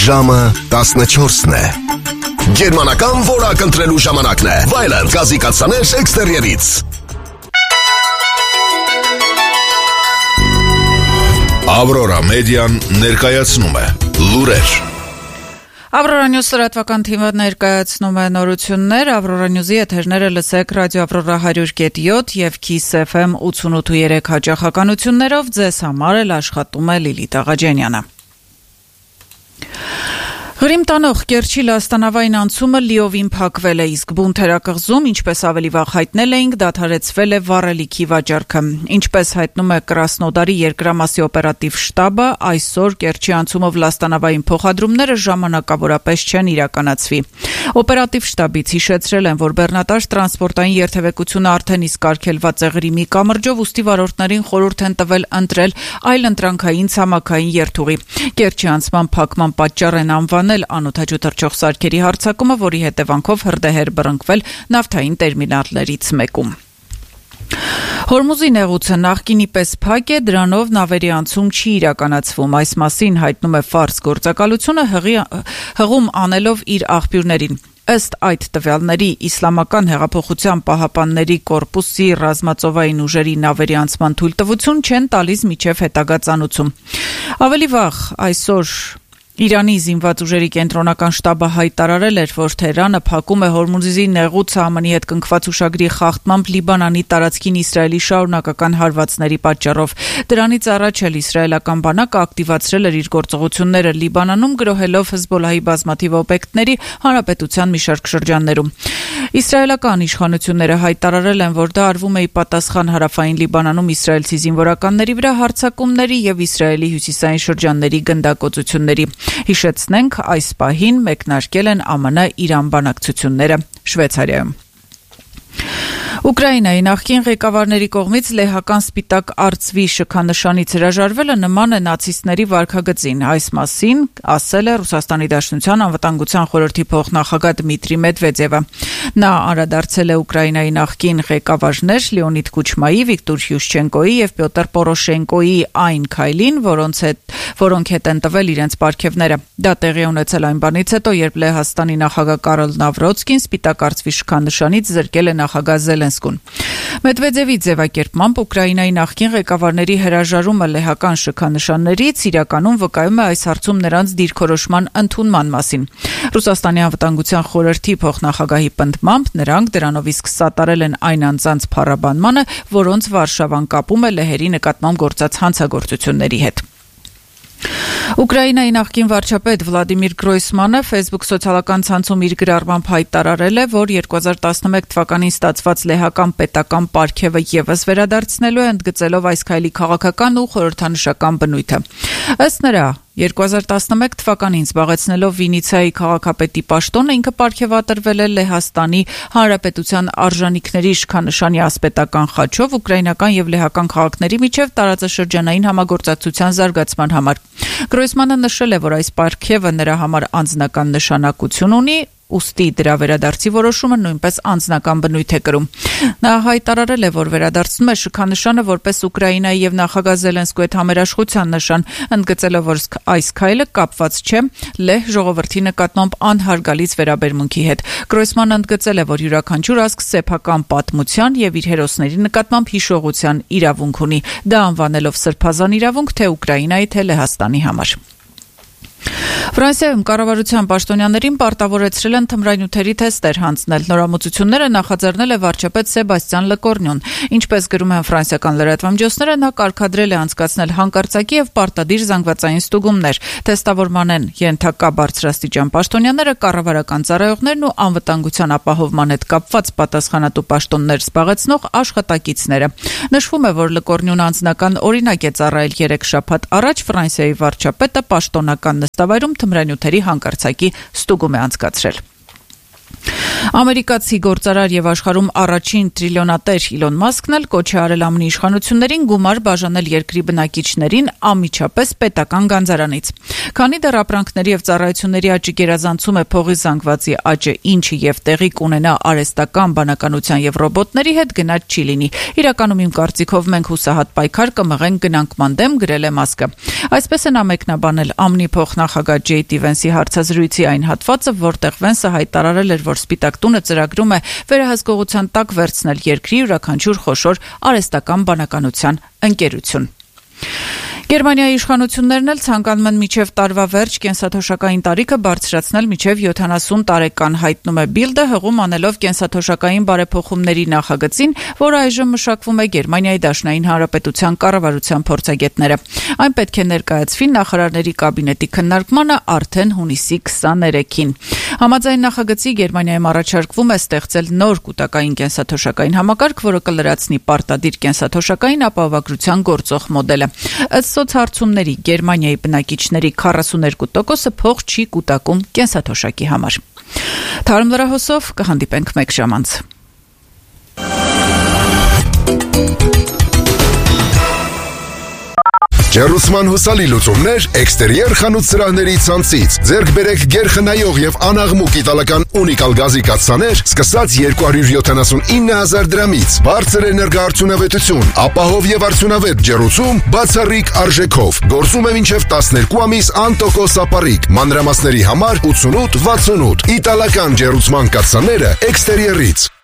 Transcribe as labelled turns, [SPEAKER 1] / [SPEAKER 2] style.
[SPEAKER 1] Ժամը 14-ն է։ Գերմանական որակ ընտրելու ժամանակն է։ Վայլենդ գազի կաթսաներ էքստերիերից։ Ավրորա մեդիան ներկայացնում է լուրեր։
[SPEAKER 2] Ավրորա Նյուզ լրատվական թիմը ներկայացնում է նորություններ։ Ավրորա Նյուզի եթերները լսեք ռադիո Ավրորա 100.7 եւ Kiss FM 88.3 հաճախականություններով։ Ձեզ համար էլ աշխատում է Լիլիթ Աղաջանյանը։ Ղրիմ տանող Կերչի լաստանավային անցումը լիովին փակվել է, իսկ բուն թերակղզում, ինչպես ավելի վաղ հայտնել էինք, դադարեցվել է վառելիքի վաճառքը։ Ինչպես հայտնում է Կրասնոդարի երկրամասի օպերատիվ շտաբը, այսօր Կերչի անցումով լաստանավային փոխադրումները ժամանակավորապես չեն իրականացվի։ Օպերատիվ շտաբից հիշեցրել են, որ բեռնատար տրանսպորտային երթևեկությունը արդեն իսկ արգելված է Ղրիմի կամրջով, ուստի վարորդներին խորհուրդ են տվել ընտրել այլընտրանքային ցամաքային երթուղի։ Կերչի անցման փակման պատճառ են անվանել անօդաչու թռչող սարքերի հարձակումը, որի հետևանքով հրդեհեր բռնկվել նավթային տերմինալներից մեկում։ Հորմուզի նեղուցը նախկինի պես փակ է, դրանով նավերի անցում չի իրականացվում։ Այս մասին հայտնում է Ֆարս գործակալությունը հղում անելով իր աղբյուրներին։ Ըստ այդ տվյալների, Իսլամական հեղափոխության պահապանների կորպուսի ռազմածովային ուժերի նավերի անցման թույլտվություն չեն տալիս մինչև հետագա ծանուցում։ Ավելի վաղ այսօր Իրանի զինված ուժերի կենտրոնական շտաբը հայտարարել էր, որ Թեհրանը փակում է Հորմուզի նեղուցը ԱՄՆ-ի հետ կնքված ուշագրի խախտմամբ Լիբանանի տարածքին Իսրայելի շարունակական հարվածների պատճառով։ Դրանից առաջ էլ իսրայելական բանակը ակտիվացրել էր իր գործողությունները Լիբանանում, գրոհելով Հեզբոլլահի բազմաթիվ օբյեկտների հանրապետության մի շարք շրջաններում։ Իսրայելական իշխանությունները հայտարարել են, որ դա արվում է ի պատասխան հարավային Լիբանանում իսրայելցի զինվորականների վրա հարձակումների եւ Իսրայելի հյուսիսային շրջանների գնդակոծությունների։ Հիշեցնենք, այս պահին մեկնարկել են ԱՄՆ-Իրան բանակցությունները Շվեյցարիայում։ Ուկրաինայի նախկին ղեկավարների կողմից լեհական սպիտակ արծվի շքանշանից հրաժարվելը նման է նացիստների վարքագծին։ Այս մասին ասել է Ռուսաստանի Դաշնության անվտանգության խորհրդի փոխնախագահ Դմիտրի Մեդվեդևը։ Նա անդրադարձել է Ուկրաինայի նախկին ղեկավարներ Լեոնիդ Կուչմայի, Վիկտոր Յուշչենկոյի եւ Պյոտր Պորոշենկոյի այն քայլին, որոնք հետ են տվել իրենց պարգևները։ Դա տեղի ունեցել այն բանից հետո, երբ Լեհաստանի նախագահ Կարոլ Նավրոցկին սպիտակ արծվի շքանշանից զրկել է նախագահ Զելենսկուն։ Մեդվեդևի ձևակերպմամբ Ուկրաինայի նախկին ղեկավարների հրաժարումը լեհական շքանշաններից իրականում վկայում է այս հարցում նրանց դիրքորոշման ընդունման մասին։ Ռուսաստանի անվտանգության խորհրդի փոխնախագահի պնդմամբ նրանք դրանով իսկ սատարել են այն անձանց փառաբանմանը, որոնց Վարշավան կապում է լեհերի նկատմամբ գործած հանցագործությունների հետ։ Ուկրաինայի նախկին վարչապետ Վլադիմիր Գրոյսմանը Facebook սոցիալական ցանցում իր գրառմամբ հայտարարել է, որ 2011 թվականին ստացված լեհական պետական պարգևը եւս վերադարձնելու է, ընդգծելով այս քայլի քաղաքական ու խորհրդանշական բնույթը։ Ըստ նրա, 2011 թվականին զբաղեցնելով Վինիցիայի քաղաքապետի պաշտոնը ինքը պարգևատրվել է Լեհաստանի Հանրապետության արժանինքների իշխանշանի ասպետական խաչով ուկրաինական եւ լեհական քաղաքների միջև տարածաշրջանային համագործակցության զարգացման համար։ Գրոյսմանը նշել է, որ այս պարգևը նրա համար անձնական նշանակություն ունի, ուստի դրա վերադարձի որոշումը նույնպես անձնական բնույթ է կրում։ Նա հայտարարել է, որ վերադարձնում է շքանշանը որպես Ուկրաինայի եւ նախագահ Զելենսկու հետ համերաշխության նշան, ընդգծելով, որ այս քայլը կապված չէ լեհ ժողովրդի նկատմամբ անհարգալից վերաբերմունքի հետ։ Գրոյսմանը ընդգծել է, որ յուրաքանչյուր ազգ սեփական պատմության եւ իր հերոսների նկատմամբ հիշողության իրավունք ունի, դա անվանելով սրբազան իրավունք թե Ուկրաինայի, թե Լեհաստանի համար։ Ֆրանսիայում կառավարության պաշտոնյաներին պարտավորեցրել են թմրանյութերի թեստեր հանձնել։ Նորամուծությունները նախաձեռնել է վարչապետ Սեբաստիան Լեկորնյուն։ Ինչպես գրում են ֆրանսիական լրատվամիջոցները, նա կարգադրել է անցկացնել հանկարծակի եւ պարտադիր զանգվածային ստուգումներ։ Թեստավորման են ենթակա բարձրաստիճան պաշտոնյաները, կառավարական ծառայողներն ու անվտանգության ապահովման հետ կապված պատասխանատու պաշտոններ զբաղեցնող աշխատակիցները։ Նշվում է, որ Լեկորնյուն անձնական օրինակ է ծառայել 3 շաբաթ առաջ Ֆրանսիայի վարչապետը պաշտոնական նստավայրում թմրանյութերի հանկարծակի ստուգում է անցկացրել։ Ամերիկացի գործարար եւ աշխարհում առաջին տրիլիոնատեր Իլոն Մասկն էլ կոչ է արել ԱՄՆ իշխանություններին գումար բաժանել երկրի բնակիչներին անմիջապես պետական գանձարանից։ Քանի դեռ ապրանքների եւ ծառայությունների աճի գերազանցում է փողի զանգվածի աճը, ինչը եւ տեղի կունենա արհեստական բանականության եւ ռոբոտների հետ, գնաց չի լինի։ Իրականում իմ կարծիքով մենք հուսահատ պայքար կմղենք գնանկման դեմ, գրել է Մասկը։ Այսպես են ամենաբանել ԱՄՆ փոխնախագահ Ջեյ Վենսի հարցազրույցի այն հատվածը, որտեղ Վենսը հայտարարել էր, որ Սպիտակ տունը ծրագրում է վերահսկողության տակ վերցնել երկրի յուրաքանչյուր խոշոր արհեստական բանականության ընկերություն։ Գերմանիայի իշխանություններն էլ ցանկանում են մինչև տարվա վերջ կենսաթոշակային տարիքը բարձրացնել մինչև 70 տարեկան, հայտնում է Bild-ը, հղում անելով կենսաթոշակային բարեփոխումների նախագծին, որը այժմ մշակվում է Գերմանիայի Դաշնային Հանրապետության կառավարության փորձագետները։ Այն պետք է ներկայացվի նախարարների կաբինետի քննարկմանը արդեն հունիսի 23-ին։ Համաձայն նախագծի Գերմանիայում առաջարկվում է ստեղծել նոր կൂട്ടակային կենսաթոշակային համակարգ, որը կլրացնի պարտադիր կենսաթոշակային ապահովագրության գործող մոդելը։ Ըստ սոցհարցումների Գերմանիայի բնակիչների 42%-ը փող չի կուտակում կենսաթոշակի համար։ Թարմ լրահոսով կհանդիպենք մեկ ժամ անց։
[SPEAKER 1] Ջեռուցման հուսալի լուծումներ էքստերիեր խանութ սրահների ցանցից։ Ձեռք բերեք գերխնայող եւ անաղմուկ իտալական ունիկալ գազի կաթսաներ, սկսած 279,000 դրամից։ Բարձր էներգոարդյունավետություն, ապահով եւ արդյունավետ ջեռուցում, բացառիկ արժեքով։ Գործում է մինչեւ 12 ամիս անտոկոս ապառիկ։ Մանրամասների համար 8868։ Իտալական ջեռուցման կաթսաները էքստերիերից։